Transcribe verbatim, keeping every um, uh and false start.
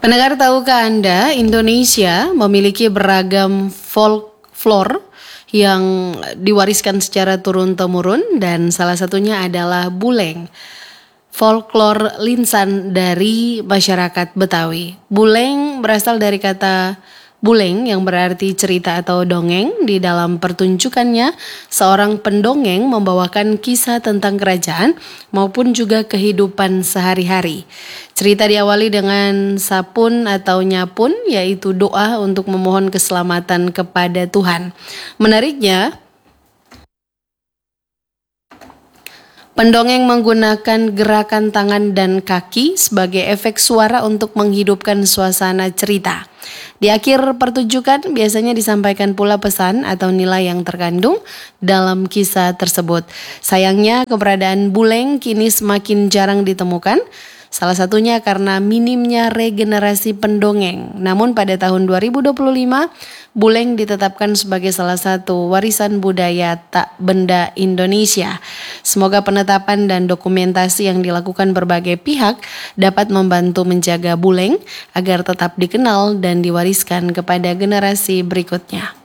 Pendengar, tahukah Anda, Indonesia memiliki beragam folklore yang diwariskan secara turun-temurun, dan salah satunya adalah Buleng, folklore lisan dari masyarakat Betawi. Buleng berasal dari kata buleng yang berarti cerita atau dongeng. Di dalam pertunjukannya, seorang pendongeng membawakan kisah tentang kerajaan maupun juga kehidupan sehari-hari. Cerita diawali dengan sapun atau nyapun, yaitu doa untuk memohon keselamatan kepada Tuhan. Menariknya, pendongeng menggunakan gerakan tangan dan kaki sebagai efek suara untuk menghidupkan suasana cerita. Di akhir pertunjukan biasanya disampaikan pula pesan atau nilai yang terkandung dalam kisah tersebut. Sayangnya keberadaan buleng kini semakin jarang ditemukan. Salah satunya karena minimnya regenerasi pendongeng. Namun pada tahun dua ribu dua puluh lima, Buleng ditetapkan sebagai salah satu warisan budaya tak benda Indonesia. Semoga penetapan dan dokumentasi yang dilakukan berbagai pihak dapat membantu menjaga Buleng agar tetap dikenal dan diwariskan kepada generasi berikutnya.